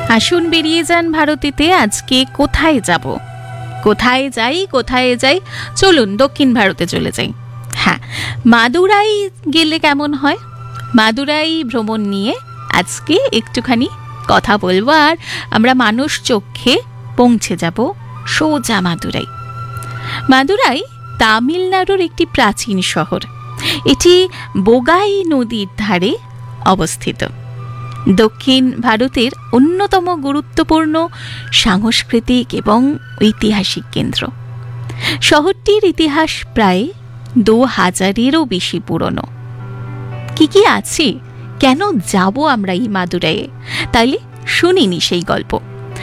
আসুন বেরিয়ে যান ভারতেতে। আজকে কোথায় যাব, কোথায় যাই, চলুন দক্ষিণ ভারতে চলে যাই। হ্যাঁ, মাদুরাই গেলে কেমন হয়? মাদুরাই ভ্রমণ নিয়ে আজকে একটুখানি কথা বলবো, আর আমরা মানুষ চক্ষে পৌঁছে যাব সোজা মাদুরাই। মাদুরাই তামিলনাড়ুর একটি প্রাচীন শহর। এটি বোগাই নদীর ধারে অবস্থিত। দক্ষিণ ভারতের অন্যতম গুরুত্বপূর্ণ সাংস্কৃতিক এবং ঐতিহাসিক কেন্দ্র। শহরটির ইতিহাস প্রায় 2000-এরও বেশি পুরনো। কি আছে, কেন যাব আমরা এই মাদুরাইয়ে, তাইলে শুনিনি সেই গল্প।